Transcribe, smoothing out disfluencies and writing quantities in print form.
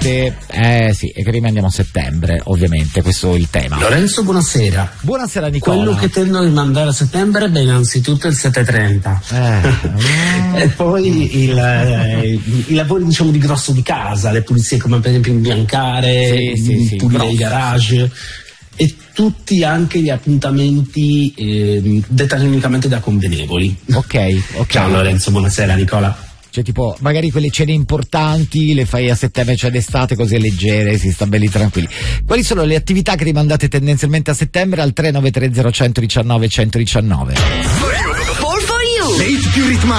rimandate, sì, e che rimandiamo a settembre, ovviamente, questo è il tema. Lorenzo, buonasera. Buonasera Nicola. Quello che tendo a rimandare a settembre, beh, innanzitutto il 7:30. E poi i lavori, diciamo, di grosso di casa, le pulizie come per esempio imbiancare, pulire i garage, e tutti anche gli appuntamenti determinatamente da convenevoli. Ok. Ciao Lorenzo, buonasera Nicola. Cioè, tipo, magari quelle cene importanti le fai a settembre, cioè d'estate, così leggere, si sta belli tranquilli. Quali sono le attività che rimandate tendenzialmente a settembre al 3930 119 119? 4 for you. Le hit più ritmate.